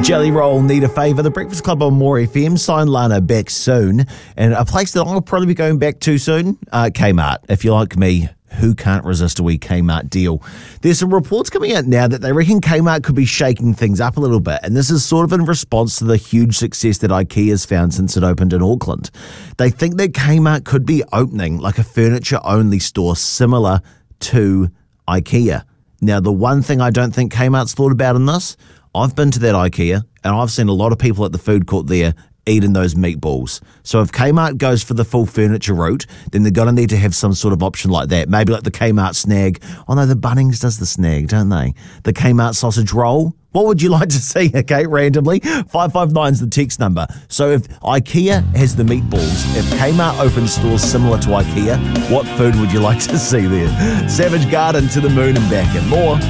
Jelly Roll, Need a Favour, The Breakfast Club on More FM, Sign Lana back soon, and a place that I'll probably be going back to soon, Kmart. If you're like me, who can't resist a wee Kmart deal? There's some reports coming out now that they reckon Kmart could be shaking things up a little bit, and this is sort of in response to the huge success that IKEA's found since it opened in Auckland. They think that Kmart could be opening like a furniture-only store similar to IKEA. Now, the one thing I don't think Kmart's thought about in this, I've been to that IKEA and I've seen a lot of people at the food court there eating those meatballs. So if Kmart goes for the full furniture route, then they're going to need to have some sort of option like that. Maybe like the Kmart snag. Oh no, the Bunnings does the snag, don't they? The Kmart sausage roll. What would you like to see, okay, randomly? 559 is the text number. So if IKEA has the meatballs, if Kmart opens stores similar to IKEA, what food would you like to see there? Savage Garden, To the Moon and Back, and more.